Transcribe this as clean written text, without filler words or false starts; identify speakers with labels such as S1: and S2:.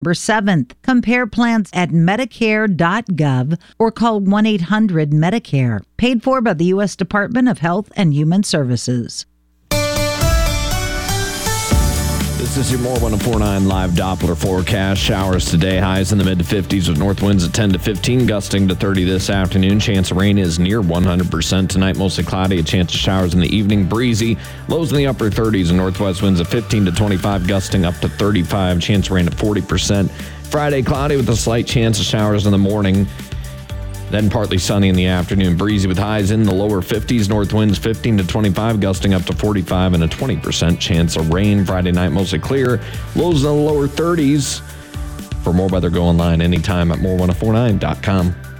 S1: November 7th. Compare plans at Medicare.gov or call 1-800-MEDICARE. Paid for by the U.S. Department of Health and Human Services.
S2: This is your More 104.9 live Doppler forecast. Showers today, highs in the mid to 50s with north winds at 10 to 15, gusting to 30 this afternoon. Chance of rain is near 100%. Tonight, mostly cloudy, a chance of showers in the evening. Breezy, lows in the upper 30s and northwest winds at 15 to 25, gusting up to 35. Chance of rain at 40%. Friday, cloudy with a slight chance of showers in the morning. Then partly sunny in the afternoon. Breezy with highs in the lower 50s. North winds 15 to 25, gusting up to 45 and a 20% chance of rain. Friday night mostly clear. Lows in the lower 30s. For more weather, go online anytime at more1049.com.